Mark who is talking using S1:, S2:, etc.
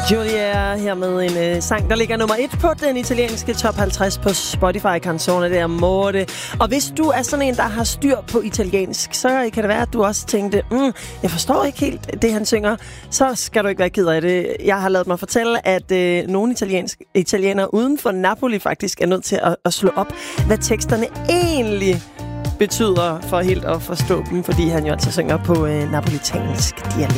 S1: Julia her med en sang, der ligger nummer 1 på den italienske top 50 på Spotify, Canzone der Morte. Og hvis du er sådan en, der har styr på italiensk, så kan det være, at du også tænkte, jeg forstår ikke helt det, han synger. Så skal du ikke være ked af det. Jeg har ladet mig fortælle, at nogle italienere uden for Napoli faktisk er nødt til at slå op, hvad teksterne egentlig betyder for helt at forstå dem, fordi han jo altså synger på napolitansk dialekt.